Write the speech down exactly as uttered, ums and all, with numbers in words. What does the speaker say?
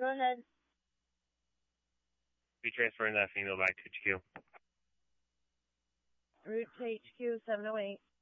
Go ahead. Be transferring that female back to H Q. Route to H Q seven oh eight.